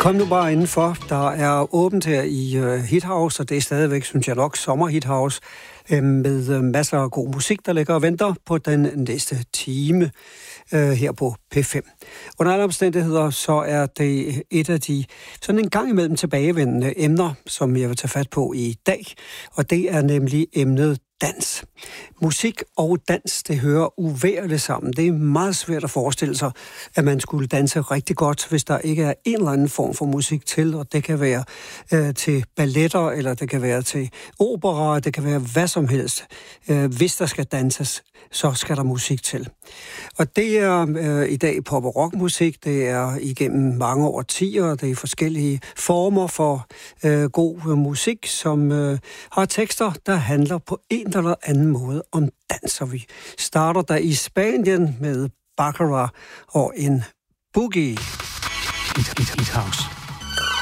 Kom nu bare indenfor. Der er åbent her i Hithouse, og det er stadigvæk, synes jeg nok, sommer-Hithouse, med masser af god musik, der ligger og venter på den næste time her på P5. Under alle omstændigheder, så er det et af de sådan en gang imellem tilbagevendende emner, som jeg vil tage fat på i dag, og det er nemlig emnet dans. Musik og dans, det hører uværligt sammen. Det er meget svært at forestille sig, at man skulle danse rigtig godt, hvis der ikke er en eller anden form for musik til, og det kan være til balletter, eller det kan være til opera, det kan være hvad som helst. Hvis der skal danses, så skal der musik til. Og det er i dag pop- og rockmusik, det er igennem mange årtier, det er forskellige former for god musik, som har tekster, der handler på en eller anden måde om dans. Og vi starter der i Spanien med Baccarat og en boogie. Hithouse.